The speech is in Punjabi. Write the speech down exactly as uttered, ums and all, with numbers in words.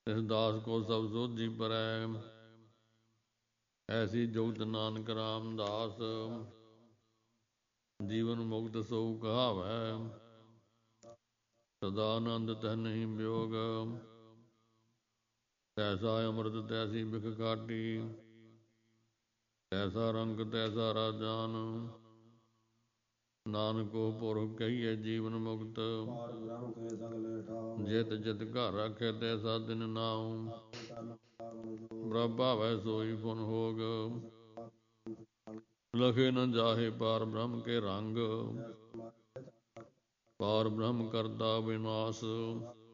ਇਸ ਦਾਸ ਕੋ ਸਭ ਸੋਝੀ ਪਰੈ। ਐਸੀ ਜੁਗਤ ਨਾਨਕ ਰਾਮਦਾਸ, ਜੀਵਨ ਮੁਕਤ ਸੋ ਕਹਾਵੈ। ਸਦਾ ਆਨੰਦ ਤਹਿ ਨਹੀਂ ਵਿਯੋਗ, ਤੈਸਾ ਅੰਮ੍ਰਿਤ ਤੈਸੀ ਬਿਖ ਕਾਟੀ। ਤੈਸਾ ਰੰਗ ਤੈਸਾ ਰਾਜਾਨ, ਨਾਨਕੋ ਪੁਰਖ ਕਹੀਏ ਜੀਵਨ ਮੁਕਤ। ਜਿਤ ਜਿਤ ਘਰ ਰਾਖੇ ਤੈਸਾ ਦਿਨ ਨਾਉ, ਪ੍ਰਭ ਭਾਵੈ ਸੋਈ ਫੁਨ ਹੋਗ। ਲਖੇ ਨ ਜਾਹੇ ਪਾਰ ਬ੍ਰਹਮ ਕੇ ਰੰਗ, ਪਾਰ ਬ੍ਰਹਮ ਕਰਤਾ ਵਿਨਾਸ਼।